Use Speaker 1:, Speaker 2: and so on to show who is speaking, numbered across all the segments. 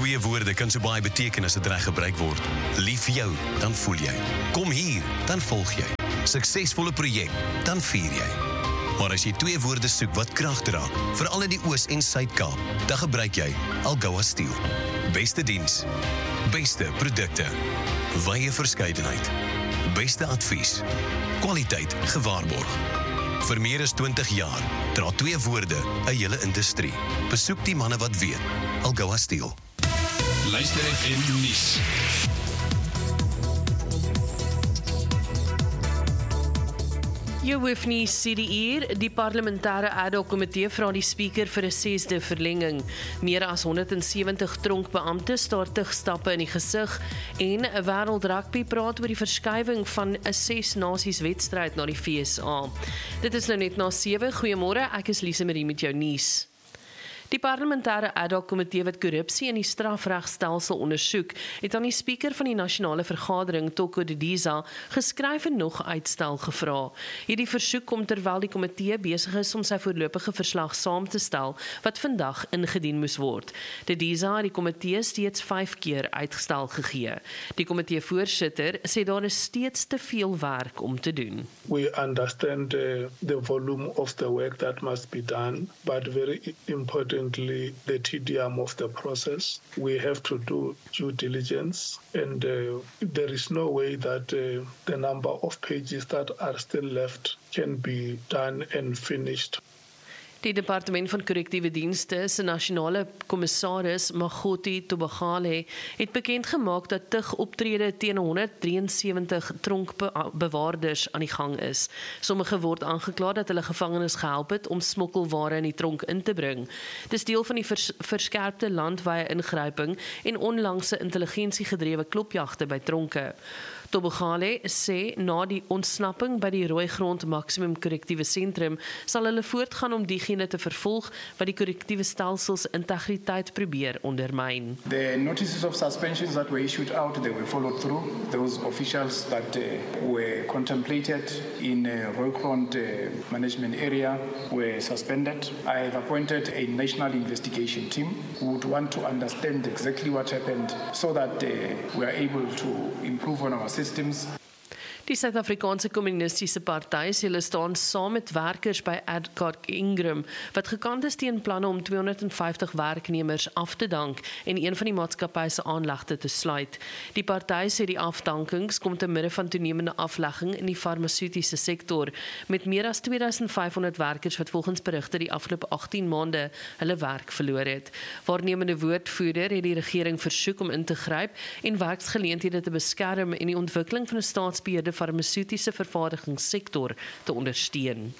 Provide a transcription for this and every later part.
Speaker 1: Twee woorde kan so baie beteken as dit reg gebruik word. Lief vir jou, dan voel jy. Kom hier, dan volg jy. Suksesvolle projek, dan vier jy. Maar as jy twee woorde soek wat krag dra, veral in die Oos- en Suid-Kaap, dan gebruik jy Algoa Steel. Beste diens, beste produkte, wye verskeidenheid, beste advies, kwaliteit gewaarborg. Vir meer as 20 jaar dra twee woorde 'n hele industrie. Besoek die manne wat weet. Algoa Steel.
Speaker 2: Luister FM nuus.
Speaker 3: Jou hoef nie sê die uur, die parlementêre ad hoc komitee vra die speaker vir 'n 6de verlenging. Meer as 170 tronkbeampte staar tugstappe in die gesig en 'n wêreld rugby praat oor die verskywing van 'n 6 nasies wedstryd na die FSA. Dit is nou net na 7. Goeiemôre, ek is Lise Marie met jou nuus. Die parlementêre ad hoc komitee wat korrupsie in die strafregstelsel ondersoek, het aan die speaker van die nasionale vergadering, Toko Didiza, geskryf en nog uitstel gevra. Hierdie versoek kom terwyl die komitee besig is om sy voorlopige verslag saam te stel, wat vandag ingedien moes word. Didiza het die komitee steeds 5 keer uitgestel gegee. Die komitee voorsitter sê daar is steeds te veel werk om te doen.
Speaker 4: We understand the volume of the work that must be done, but very importantly, the tedium of the process. We have to do due diligence, and there is no way that the number of pages that are still left can be done and finished.
Speaker 3: Die departement van korrektiewe dienste se nasionale kommissaris Magoti Tobagale het bekend gemaak dat tugoptrede teen 173 tronkbewaarders aan die gang is. Sommige word aangekla dat hulle gevangenes gehelp het om smokkelware in die tronk in te bring. Dis deel van die verskerpte landwye ingryping en onlangse intelligensiegedrewe klopjagte by tronke. Tobagale sê na die ontsnapping by die Rooigrond Maksimum Korrektiewe Sentrum sal hulle voortgaan om diegene te vervolg wat die korrektiewe stelsels integriteit probeer ondermyn.
Speaker 5: The notices of suspensions that were issued out, they were followed through. Those officials that were contemplated in Rooigrond management area were suspended. I have appointed a national investigation team who would want to understand exactly what happened so that we are able to improve on our systems.
Speaker 3: Die Suid-Afrikaanse Kommunistiese Party sê hulle staan saam met werkers by Adcock Ingram wat gekant is teen planne om 250 werknemers af te dank en een van die maatskappy se aanlegte te sluit. Die party sê die afdankings kom te midde van toenemende aflegging in die farmaseutiese sektor met meer as 2500 werkers wat volgens berigte die afgelope 18 maande hulle werk verloor het. Waarnemende woordvoerder het die regering versoek om in te gryp en werksgeleenthede te beskerm en die ontwikkeling van 'n staatsbeheerde farmaseutiese vervaardigingssektor te ondersteun.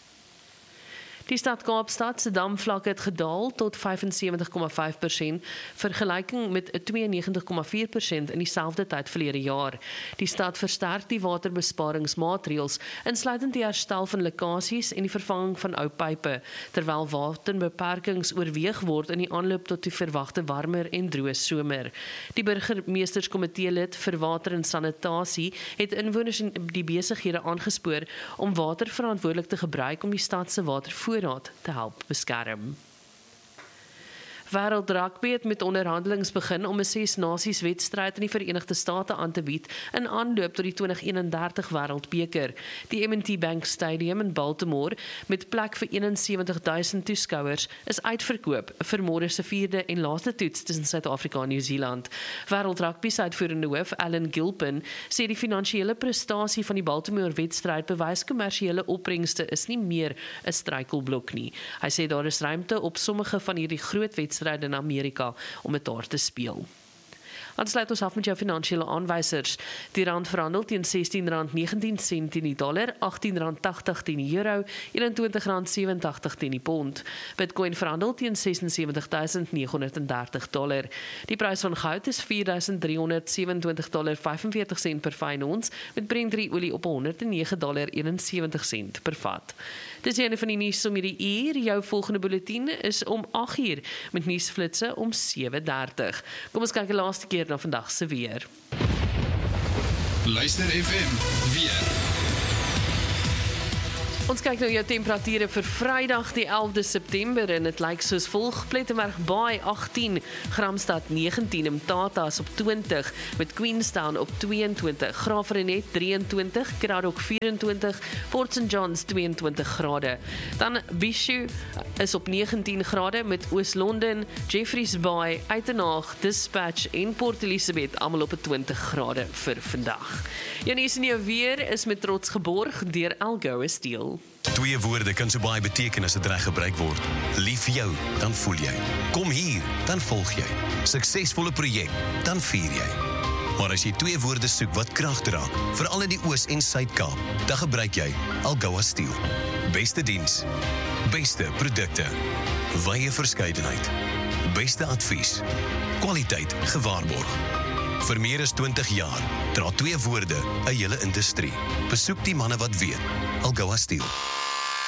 Speaker 3: Die stad Kaapstad se damvlakke het gedaal tot 75,5% vergelyking met 92,4% in dieselfde tyd verlede jaar. Die stad versterk die waterbesparingsmaatreëls, insluitend die herstel van lekkasies en die vervanging van ou pype, terwyl waterbeperkings oorweeg word in die aanloop tot die verwagte warmer en droë somer. Die burgemeesterskomitee-lid vir water en sanitasie het inwoners en die besighede aangespoor om water verantwoordelik te gebruik om die stad se watervoorraad te help beskerm. Wêreld Rugby het met onderhandelings begin om 'n 6 nasies wedstryd in die Verenigde State aan te bied in aanloop tot die 2031 Wêreldbeker. Die M&T Bank Stadium in Baltimore met plek vir 71,000 toeskouers is uitverkoop vir môre se 4de en laaste toets tussen Suid-Afrika en Nieu-Seeland. Wêreld Rugby se uitvoerende hoof, Alan Gilpin, sê die finansiële prestasie van die Baltimore wedstryd bewys kommersiële opbrengste is nie meer 'n struikelblok nie. Hy sê daar is ruimte op sommige van hierdie groot wedstryde in Amerika om dit daar te speel. Dan sluit ons af met jou finansiële aanwysers. Die rand verhandel teen R16.19 teen die dollar, R18.80 teen die euro, R21.87 teen die pond. Bitcoin verhandel teen $76,930. Die prys van goud is $4,327.45 per fyn ons, met Brent olie op $109.71 per vat. Dis een van die nuus om hierdie uur. Jou volgende bulletin is om 8:00 met nuusflitse om 7:30. Kom ons kyk die laaste keer na vandag se weer.
Speaker 2: Luister FM weer.
Speaker 3: Ons kyk nou jou temperature vir Vrydag die 11de September en dit lyk soos volg: Plettenberg Baai 18, Gramstad 19, Mtata op 20, met Queenstown op 22, Graaf-Reinet 23, Kraddock 24, Port St Johns 22 grade. Dan Bishu is op 19 grade met Oos-London, Jeffreys Bay, Uitenhaag, Dispatch en Port Elizabeth almal op 20 grade vir vandag. Jou nuus en jou weer is met trots geborg deur Algoa Steel.
Speaker 1: Twee woorde kan so baie beteken as dit reg gebruik word. Lief vir jou, dan voel jy. Kom hier, dan volg jy. Suksesvolle projek, dan vier jy. Maar as jy twee woorde soek wat krag dra, veral in die Oos- en Suid-Kaap, dan gebruik jy Algoa Steel. Beste diens, beste produkte, wye verskeidenheid, beste advies, kwaliteit gewaarborg. Vir meer as 20 jaar dra twee woorde 'n hele industrie. Besoek die manne wat weet. Algoa Steel.